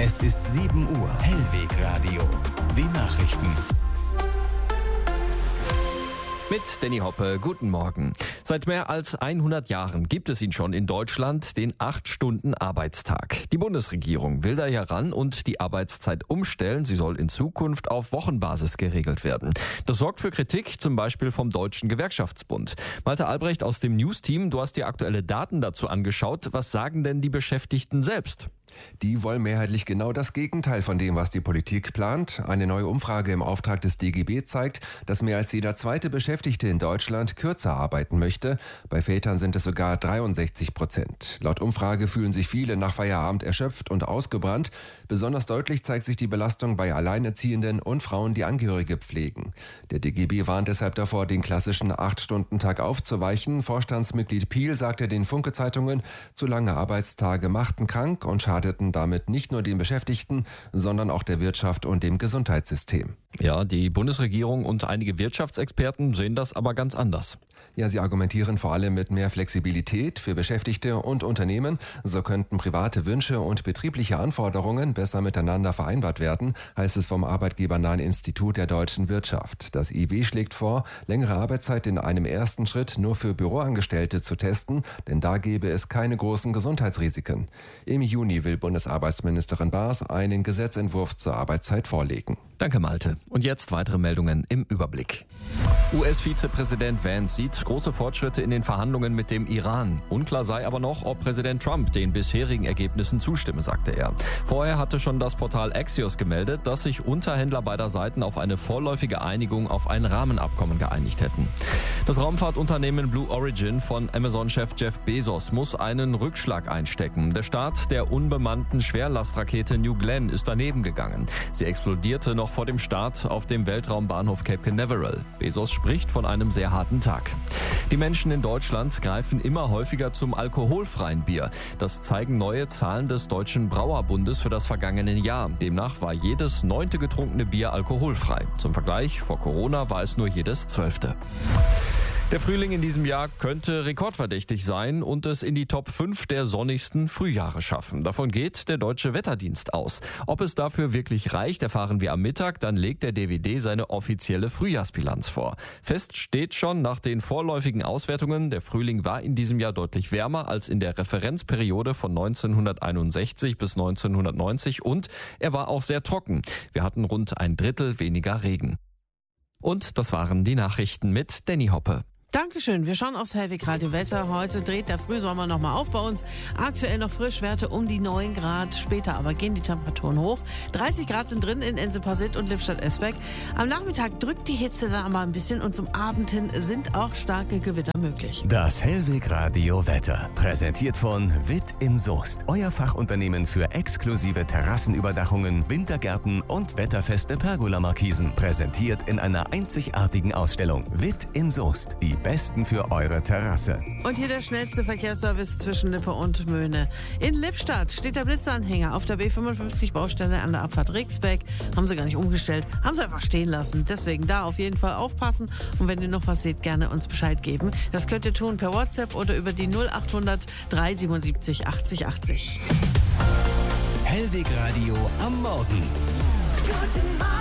Es ist 7 Uhr. Hellweg Radio. Die Nachrichten. Mit Danny Hoppe, guten Morgen. Seit mehr als 100 Jahren gibt es ihn schon in Deutschland, den 8-Stunden-Arbeitstag. Die Bundesregierung will da ja ran und die Arbeitszeit umstellen. Sie soll in Zukunft auf Wochenbasis geregelt werden. Das sorgt für Kritik, zum Beispiel vom Deutschen Gewerkschaftsbund. Malte Albrecht aus dem News-Team, du hast dir aktuelle Daten dazu angeschaut. Was sagen denn die Beschäftigten selbst? Die wollen mehrheitlich genau das Gegenteil von dem, was die Politik plant. Eine neue Umfrage im Auftrag des DGB zeigt, dass mehr als jeder zweite Beschäftigte in Deutschland kürzer arbeiten möchte. Bei Vätern sind es sogar 63%. Laut Umfrage fühlen sich viele nach Feierabend erschöpft und ausgebrannt. Besonders deutlich zeigt sich die Belastung bei Alleinerziehenden und Frauen, die Angehörige pflegen. Der DGB warnt deshalb davor, den klassischen 8-Stunden-Tag aufzuweichen. Vorstandsmitglied Piel sagte den Funke-Zeitungen, zu lange Arbeitstage machten krank und schadeten damit nicht nur den Beschäftigten, sondern auch der Wirtschaft und dem Gesundheitssystem. Ja, die Bundesregierung und einige Wirtschaftsexperten sehen das aber ganz anders. Ja, sie argumentieren vor allem mit mehr Flexibilität für Beschäftigte und Unternehmen. So könnten private Wünsche und betriebliche Anforderungen besser miteinander vereinbart werden, heißt es vom arbeitgebernahen Institut der deutschen Wirtschaft. Das IW schlägt vor, längere Arbeitszeit in einem ersten Schritt nur für Büroangestellte zu testen, denn da gäbe es keine großen Gesundheitsrisiken. Im Juni will Bundesarbeitsministerin Baas einen Gesetzentwurf zur Arbeitszeit vorlegen. Danke, Malte. Und jetzt weitere Meldungen im Überblick. US-Vizepräsident Vance sieht große Fortschritte in den Verhandlungen mit dem Iran. Unklar sei aber noch, ob Präsident Trump den bisherigen Ergebnissen zustimme, sagte er. Vorher hatte schon das Portal Axios gemeldet, dass sich Unterhändler beider Seiten auf eine vorläufige Einigung auf ein Rahmenabkommen geeinigt hätten. Das Raumfahrtunternehmen Blue Origin von Amazon-Chef Jeff Bezos muss einen Rückschlag einstecken. Der Start der unbemannten Schwerlastrakete New Glenn ist daneben gegangen. Sie explodierte noch vor dem Start auf dem Weltraumbahnhof Cape Canaveral. Bezos spricht von einem sehr harten Tag. Die Menschen in Deutschland greifen immer häufiger zum alkoholfreien Bier. Das zeigen neue Zahlen des Deutschen Brauerbundes für das vergangene Jahr. Demnach war jedes 9. getrunkene Bier alkoholfrei. Zum Vergleich, vor Corona war es nur jedes 12. Der Frühling in diesem Jahr könnte rekordverdächtig sein und es in die Top 5 der sonnigsten Frühjahre schaffen. Davon geht der Deutsche Wetterdienst aus. Ob es dafür wirklich reicht, erfahren wir am Mittag. Dann legt der DWD seine offizielle Frühjahrsbilanz vor. Fest steht schon nach den vorläufigen Auswertungen, der Frühling war in diesem Jahr deutlich wärmer als in der Referenzperiode von 1961 bis 1990 und er war auch sehr trocken. Wir hatten rund ein Drittel weniger Regen. Und das waren die Nachrichten mit Danny Hoppe. Dankeschön. Wir schauen aufs Hellweg Radio Wetter. Heute dreht der Frühsommer nochmal auf bei uns. Aktuell noch Frischwerte um die 9 Grad. Später aber gehen die Temperaturen hoch. 30 Grad sind drin in Ense-Passit und Lippstadt-Esbeck. Am Nachmittag drückt die Hitze dann aber ein bisschen und zum Abend hin sind auch starke Gewitter möglich. Das Hellweg Radio Wetter. Präsentiert von Witt in Soest. Euer Fachunternehmen für exklusive Terrassenüberdachungen, Wintergärten und wetterfeste Pergola-Markisen. Präsentiert in einer einzigartigen Ausstellung. Witt in Soest. Die besten für eure Terrasse. Und hier der schnellste Verkehrsservice zwischen Lippe und Möhne. In Lippstadt steht der Blitzanhänger auf der B55 Baustelle an der Abfahrt Rixbeck. Haben sie gar nicht umgestellt, haben sie einfach stehen lassen. Deswegen da auf jeden Fall aufpassen. Und wenn ihr noch was seht, gerne uns Bescheid geben. Das könnt ihr tun per WhatsApp oder über die 0800 377 80 80. Hellweg Radio am Morgen. Guten Morgen.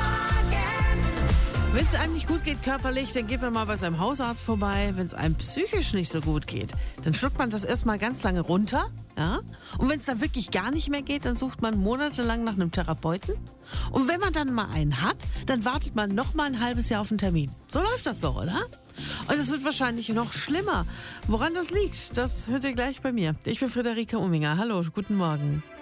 Wenn es einem nicht gut geht körperlich, dann geht man mal bei seinem Hausarzt vorbei. Wenn es einem psychisch nicht so gut geht, dann schluckt man das erstmal ganz lange runter. Ja? Und wenn es dann wirklich gar nicht mehr geht, dann sucht man monatelang nach einem Therapeuten. Und wenn man dann mal einen hat, dann wartet man noch mal ein halbes Jahr auf einen Termin. So läuft das doch, oder? Und es wird wahrscheinlich noch schlimmer. Woran das liegt, das hört ihr gleich bei mir. Ich bin Friederike Uminger. Hallo, guten Morgen.